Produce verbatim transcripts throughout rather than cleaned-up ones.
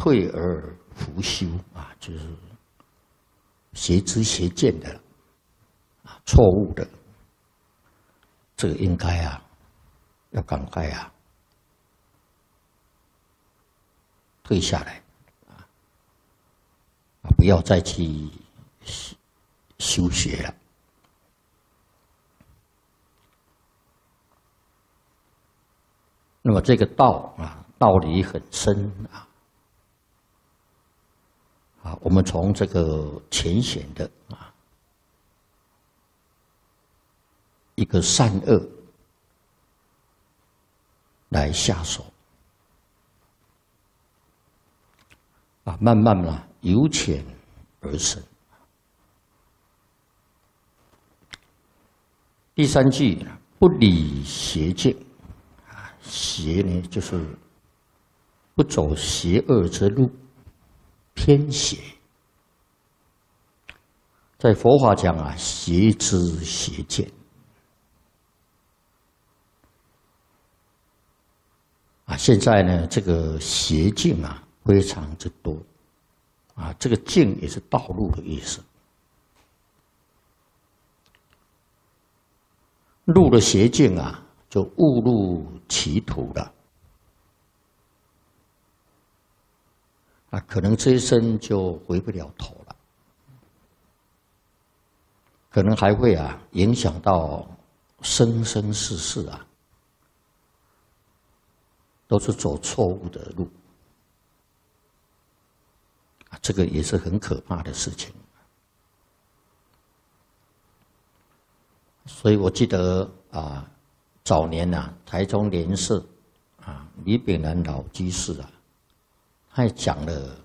退而弗修啊，就是邪知邪见的啊，错误的，这个应该啊，要赶快啊，退下来啊，不要再去修学了。那么这个道啊，道理很深啊。啊，我们从这个浅显的啊一个善恶来下手啊，慢慢的由浅而深。第三句，不理邪径。邪呢，就是不走邪恶之路，偏邪。在佛法讲啊，邪知邪见啊。现在呢，这个邪径啊，非常之多啊。这个径也是道路的意思，入了邪径啊，就误入歧途了啊，可能这一生就回不了头了，可能还会啊影响到生生世世啊，都是走错误的路啊，这个也是很可怕的事情。所以我记得啊。早年呐、啊，台中莲社啊，李炳南老居士啊，他也讲了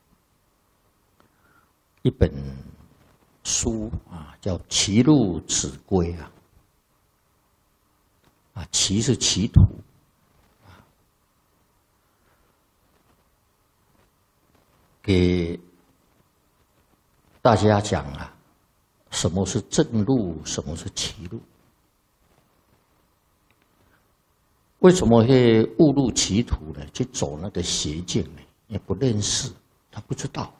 一本书啊，叫《歧路子规》啊，啊，歧是歧途，啊，给大家讲啊，什么是正路，什么是歧路。为什么会误入歧途呢？去走那个邪径呢？也不认识，他不知道。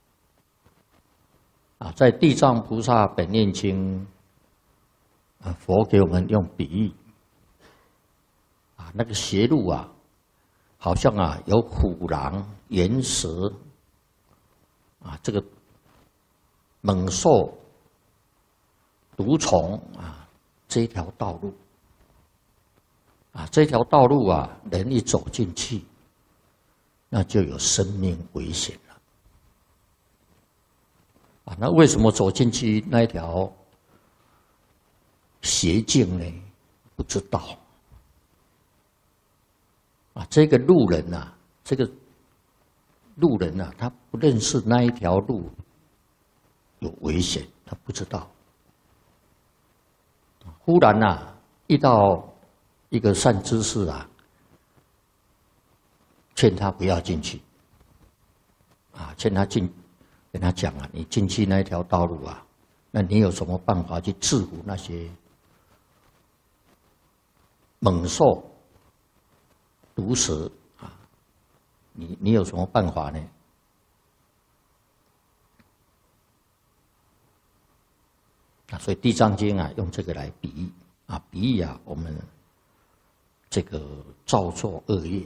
啊，在《地藏菩萨本愿经》啊，佛给我们用比喻，啊，那个邪路啊，好像啊有虎狼、岩蛇，啊，这个猛兽、毒虫啊，这一条道路。啊，这条道路啊，人一走进去，那就有生命危险了。啊，那为什么走进去那一条邪径呢？不知道。啊，这个路人呐、啊，这个路人呐、啊，他不认识那一条路有危险，他不知道。忽然呐、啊，遇到一个善知识啊，劝他不要进去，啊，劝他进，跟他讲啊，你进去那条道路啊，那你有什么办法去制服那些猛兽、毒蛇啊？你你有什么办法呢？啊，所以《地藏经》啊，用这个来比喻啊，比喻啊，我们这个造作恶业，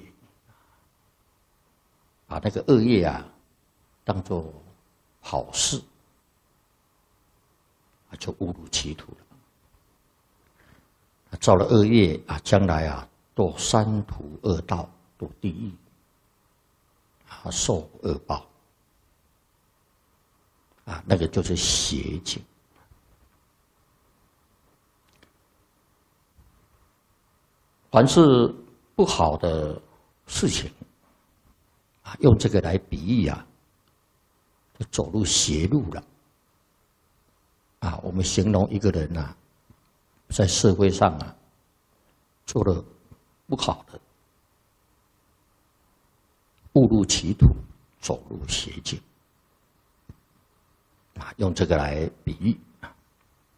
把那个恶业啊当作好事，啊，就误入歧途了。造了恶业啊，将来啊堕三途恶道，堕地狱，啊，受恶报，啊，那个就是邪径。凡是不好的事情，啊，用这个来比喻啊，就走入邪路了。啊，我们形容一个人呐、啊，在社会上啊，做了不好的，误入歧途，走入邪径。啊，用这个来比喻。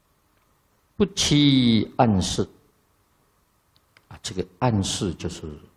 不期暗示。这个暗示就是